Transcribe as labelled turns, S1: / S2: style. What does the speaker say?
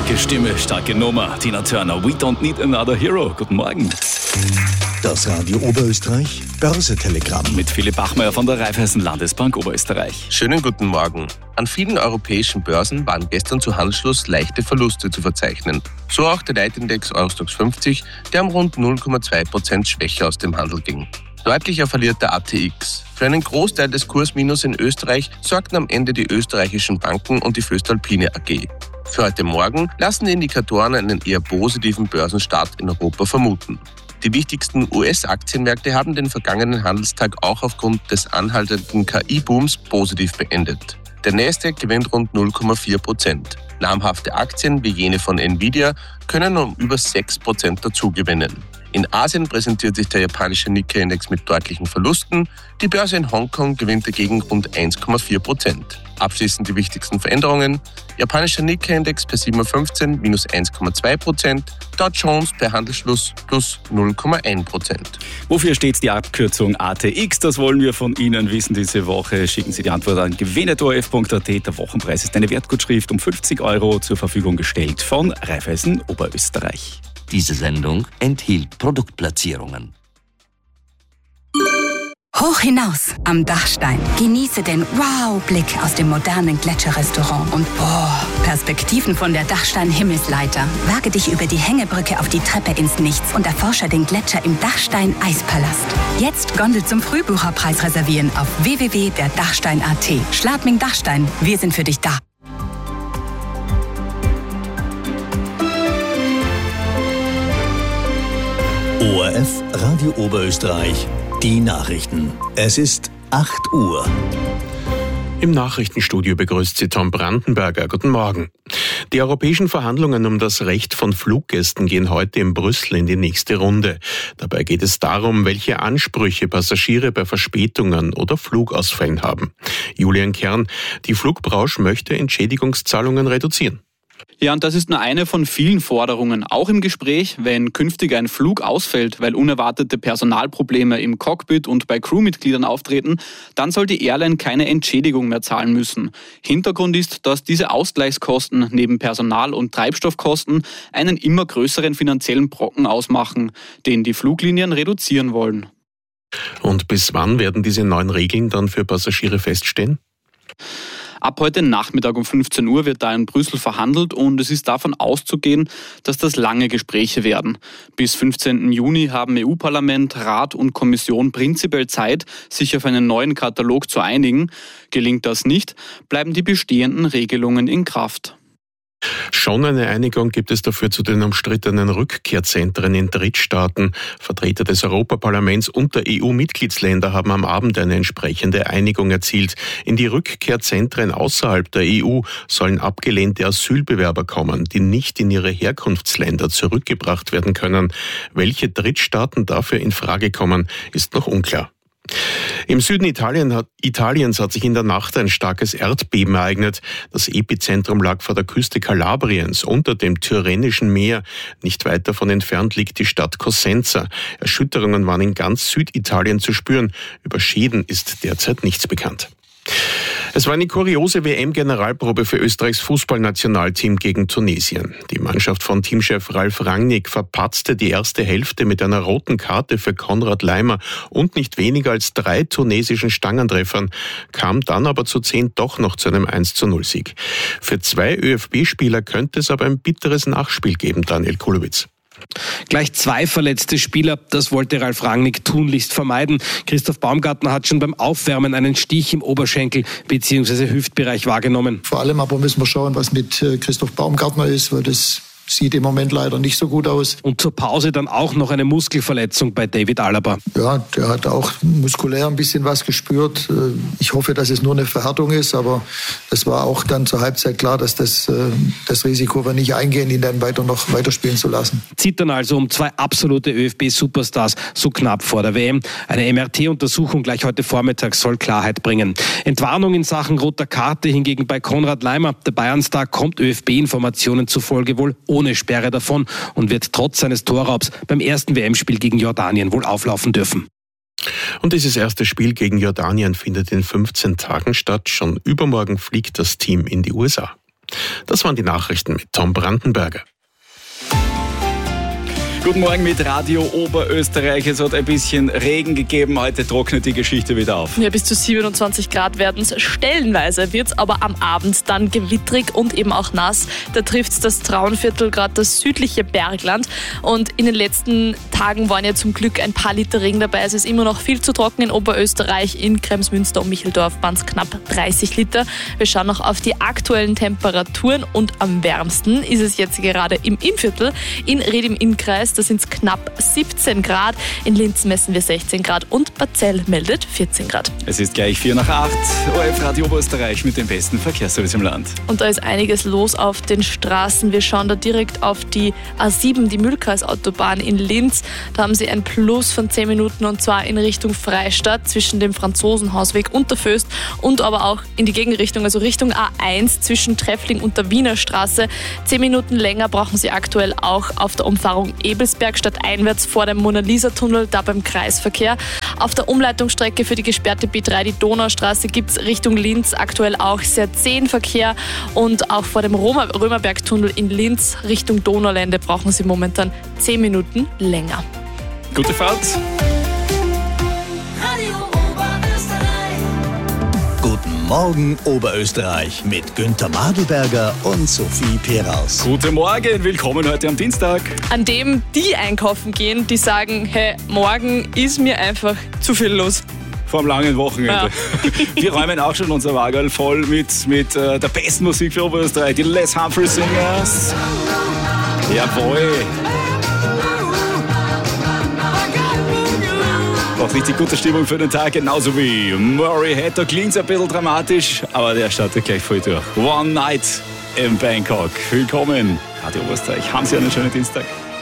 S1: Starke Stimme, starke Nummer. Tina Turner, We Don't Need Another Hero. Guten Morgen.
S2: Das Radio Oberösterreich Börsetelegramm
S1: Mit Philipp Bachmeier von der Raiffeisen Landesbank Oberösterreich.
S3: Schönen guten Morgen. An vielen europäischen Börsen waren gestern zu Handelsschluss leichte Verluste zu verzeichnen. So auch der Leitindex Eurostoxx 50, der um rund 0,2% schwächer aus dem Handel ging. Deutlicher verliert der ATX. Für einen Großteil des Kursminus in Österreich sorgten am Ende die österreichischen Banken und die Voestalpine AG. Für heute Morgen lassen die Indikatoren einen eher positiven Börsenstart in Europa vermuten. Die wichtigsten US-Aktienmärkte haben den vergangenen Handelstag auch aufgrund des anhaltenden KI-Booms positiv beendet. Der Nasdaq gewinnt rund 0,4%. Namhafte Aktien wie jene von Nvidia können um über 6% dazugewinnen. In Asien präsentiert sich der japanische Nikkei-Index mit deutlichen Verlusten. Die Börse in Hongkong gewinnt dagegen rund 1,4%. Abschließend die wichtigsten Veränderungen. Japanischer Nikkei-Index per 7.15 minus 1,2%, Dow Jones per Handelsschluss plus 0,1%.
S1: Wofür steht die Abkürzung ATX? Das wollen wir von Ihnen wissen diese Woche. Schicken Sie die Antwort an gewinn@orf.at. Der Wochenpreis ist eine Wertgutschrift um 50 € zur Verfügung gestellt von Raiffeisen Oberösterreich.
S4: Diese Sendung enthielt Produktplatzierungen.
S5: Hoch hinaus am Dachstein. Genieße den Wow-Blick aus dem modernen Gletscherrestaurant und Perspektiven von der Dachstein-Himmelsleiter. Wage dich über die Hängebrücke auf die Treppe ins Nichts und erforsche den Gletscher im Dachstein-Eispalast. Jetzt Gondel zum Frühbucherpreis reservieren auf www.derdachstein.at. Schladming Dachstein, wir sind für dich da.
S2: ORF Radio Oberösterreich. Die Nachrichten. Es ist 8 Uhr.
S6: Im Nachrichtenstudio begrüßt Sie Tom Brandenberger. Guten Morgen. Die europäischen Verhandlungen um das Recht von Fluggästen gehen heute in Brüssel in die nächste Runde. Dabei geht es darum, welche Ansprüche Passagiere bei Verspätungen oder Flugausfällen haben. Julian Kern, die Flugbranche möchte Entschädigungszahlungen reduzieren.
S7: Ja, und das ist nur eine von vielen Forderungen. Auch im Gespräch, wenn künftig ein Flug ausfällt, weil unerwartete Personalprobleme im Cockpit und bei Crewmitgliedern auftreten, dann soll die Airline keine Entschädigung mehr zahlen müssen. Hintergrund ist, dass diese Ausgleichskosten neben Personal- und Treibstoffkosten einen immer größeren finanziellen Brocken ausmachen, den die Fluglinien reduzieren wollen.
S6: Und bis wann werden diese neuen Regeln dann für Passagiere feststehen?
S7: Ab heute Nachmittag um 15 Uhr wird da in Brüssel verhandelt und es ist davon auszugehen, dass das lange Gespräche werden. Bis 15. Juni haben EU-Parlament, Rat und Kommission prinzipiell Zeit, sich auf einen neuen Katalog zu einigen. Gelingt das nicht, bleiben die bestehenden Regelungen in Kraft.
S6: Schon eine Einigung gibt es dafür zu den umstrittenen Rückkehrzentren in Drittstaaten. Vertreter des Europaparlaments und der EU-Mitgliedsländer haben am Abend eine entsprechende Einigung erzielt. In die Rückkehrzentren außerhalb der EU sollen abgelehnte Asylbewerber kommen, die nicht in ihre Herkunftsländer zurückgebracht werden können. Welche Drittstaaten dafür in Frage kommen, ist noch unklar. Im Süden Italiens hat sich in der Nacht ein starkes Erdbeben ereignet. Das Epizentrum lag vor der Küste Kalabriens unter dem Tyrrhenischen Meer. Nicht weit davon entfernt liegt die Stadt Cosenza. Erschütterungen waren in ganz Süditalien zu spüren. Über Schäden ist derzeit nichts bekannt. Es war eine kuriose WM-Generalprobe für Österreichs Fußballnationalteam gegen Tunesien. Die Mannschaft von Teamchef Ralf Rangnick verpatzte die erste Hälfte mit einer roten Karte für Konrad Laimer und nicht weniger als 3 tunesischen Stangentreffern, kam dann aber zu 10 doch noch zu einem 1:0-Sieg. Für 2 ÖFB-Spieler könnte es aber ein bitteres Nachspiel geben, Daniel Kulowitz.
S8: Gleich 2 verletzte Spieler, das wollte Ralf Rangnick tunlichst vermeiden. Christoph Baumgartner hat schon beim Aufwärmen einen Stich im Oberschenkel bzw. Hüftbereich wahrgenommen.
S9: Vor allem aber müssen wir schauen, was mit Christoph Baumgartner ist, weil das sieht im Moment leider nicht so gut aus.
S8: Und zur Pause dann auch noch eine Muskelverletzung bei David Alaba.
S9: Ja, der hat auch muskulär ein bisschen was gespürt. Ich hoffe, dass es nur eine Verhärtung ist, aber es war auch dann zur Halbzeit klar, dass das Risiko wir nicht eingehen, ihn dann noch weiterspielen zu lassen.
S8: Zittern also um 2 absolute ÖFB-Superstars so knapp vor der WM. Eine MRT-Untersuchung gleich heute Vormittag soll Klarheit bringen. Entwarnung in Sachen roter Karte hingegen bei Konrad Laimer. Der Bayern-Star kommt ÖFB-Informationen zufolge wohl ohne Sperre davon und wird trotz seines Torraubs beim ersten WM-Spiel gegen Jordanien wohl auflaufen dürfen.
S6: Und dieses erste Spiel gegen Jordanien findet in 15 Tagen statt. Schon übermorgen fliegt das Team in die USA. Das waren die Nachrichten mit Tom Brandenberger.
S1: Guten Morgen mit Radio Oberösterreich. Es hat ein bisschen Regen gegeben. Heute trocknet die Geschichte wieder auf.
S10: Ja, bis zu 27 Grad werden es. Stellenweise wird es aber am Abend dann gewittrig und eben auch nass. Da trifft es das Traunviertel, gerade das südliche Bergland. Und in den letzten Tagen waren ja zum Glück ein paar Liter Regen dabei. Es ist immer noch viel zu trocken in Oberösterreich. In Kremsmünster und Micheldorf waren es knapp 30 Liter. Wir schauen noch auf die aktuellen Temperaturen und am wärmsten ist es jetzt gerade im Innviertel. In Ried im Innkreis, da sind es knapp 17 Grad. In Linz messen wir 16 Grad und Barzell meldet 14 Grad.
S1: Es ist gleich 7:45. ORF Radio Oberösterreich mit dem besten Verkehrsservice im Land.
S10: Und da ist einiges los auf den Straßen. Wir schauen da direkt auf die A7, die Mühlkreisautobahn in Linz. Da haben sie ein Plus von 10 Minuten und zwar in Richtung Freistadt zwischen dem Franzosenhausweg und der Föst und aber auch in die Gegenrichtung, also Richtung A1 zwischen Treffling und der Wiener Straße. 10 Minuten länger brauchen sie aktuell auch auf der Umfahrung Ebelsberg stadteinwärts vor dem Mona-Lisa-Tunnel, da beim Kreisverkehr. Auf der Umleitungsstrecke für die gesperrte B3, die Donaustraße, gibt es Richtung Linz aktuell auch sehr zähen Verkehr und auch vor dem Römerberg-Tunnel in Linz Richtung Donaulände brauchen sie momentan 10 Minuten länger.
S1: Gute Fahrt.
S2: Guten Morgen Oberösterreich mit Günther Madelberger und Sophie Peraus.
S1: Guten Morgen, willkommen heute am Dienstag.
S10: An dem die einkaufen gehen, die sagen, hey, morgen ist mir einfach zu viel los.
S1: Vor dem langen Wochenende. Ja. Wir räumen auch schon unser Wagerl voll mit der besten Musik für Oberösterreich, die Les Humphreys Singers. Jawohl. Auch richtig gute Stimmung für den Tag, genauso wie Murray Head. Da klingt es ein bisschen dramatisch, aber der startet gleich voll durch. One Night in Bangkok. Willkommen, Radio Oberösterreich. Haben Sie einen schönen Dienstag.